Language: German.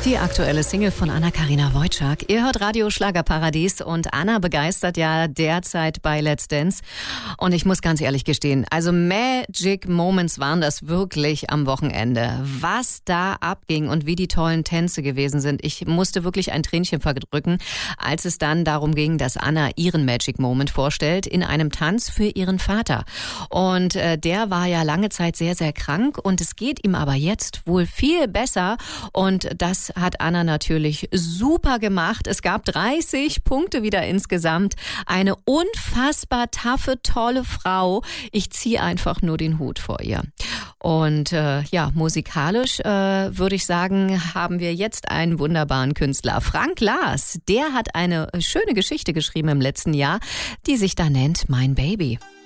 Die aktuelle Single von Anna-Karina Wojcik. Ihr hört Radio Schlagerparadies und Anna begeistert ja derzeit bei Let's Dance. Und ich muss ganz ehrlich gestehen, also Magic Moments waren das wirklich am Wochenende. Was da abging und wie die tollen Tänze gewesen sind. Ich musste wirklich ein Tränchen verdrücken, als es dann darum ging, dass Anna ihren Magic Moment vorstellt in einem Tanz für ihren Vater. Und der war ja lange Zeit sehr, sehr krank und es geht ihm aber jetzt wohl viel besser und das hat Anna natürlich super gemacht. Es gab 30 Punkte wieder insgesamt. Eine unfassbar taffe, tolle Frau. Ich ziehe einfach nur den Hut vor ihr. Und musikalisch würde ich sagen, haben wir jetzt einen wunderbaren Künstler. Frank Lars, der hat eine schöne Geschichte geschrieben im letzten Jahr, die sich da nennt Mein Baby.